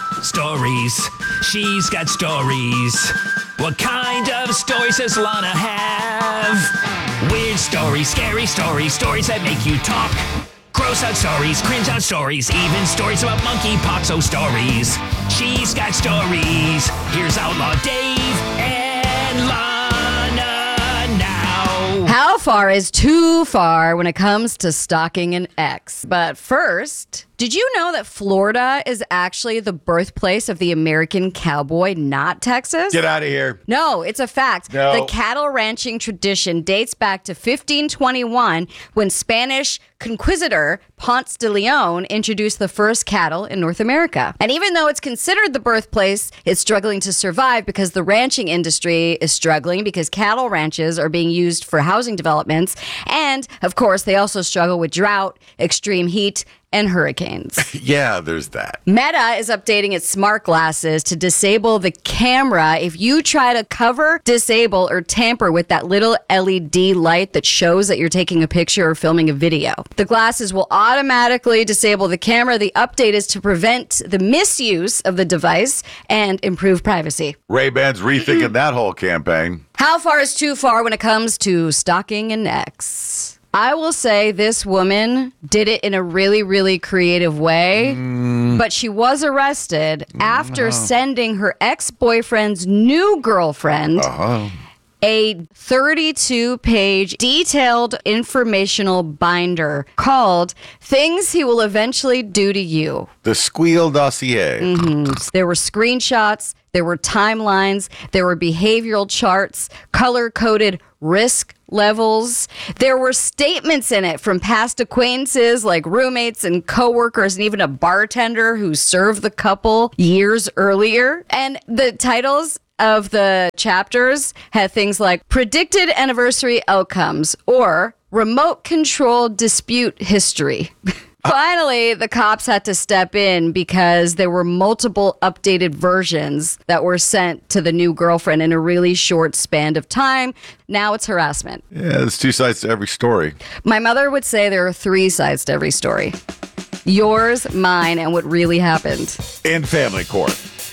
Stories. She's got stories. What kind of stories does Lana have? Weird stories, scary stories, stories that make you talk. Gross out stories, cringe out stories, even stories about monkeypox. Oh, stories. She's got stories. Here's Outlaw Dave and Lana now. How far is too far when it comes to stalking an ex? But first, did you know that Florida is actually the birthplace of the American cowboy, not Texas? Get out of here. No, it's a fact. No. The cattle ranching tradition dates back to 1521 when Spanish conquistador Ponce de Leon introduced the first cattle in North America. And even though it's considered the birthplace, it's struggling to survive because the ranching industry is struggling because cattle ranches are being used for housing developments. And, of course, they also struggle with drought, extreme heat, and hurricanes. Yeah, there's that. Meta is updating its smart glasses to disable the camera if you try to cover, disable, or tamper with that little LED light that shows that you're taking a picture or filming a video. The glasses will automatically disable the camera. The update is to prevent the misuse of the device and improve privacy. Ray-Ban's rethinking that whole campaign. How far is too far when it comes to stalking an ex? I will say this woman did it in a really, really creative way, but she was arrested after sending her ex-boyfriend's new girlfriend a 32-page detailed informational binder called Things He Will Eventually Do to You. The Squeal Dossier. There were screenshots, there were timelines, there were behavioral charts, color-coded risk levels. There were statements in it from past acquaintances like roommates and coworkers and even a bartender who served the couple years earlier. And the titles of the chapters had things like predicted anniversary outcomes or remote control dispute history. Finally, the cops had to step in because there were multiple updated versions that were sent to the new girlfriend in a really short span of time. Now it's harassment. Yeah, there's two sides to every story. My mother would say there are three sides to every story. Yours, mine, and what really happened. In family court.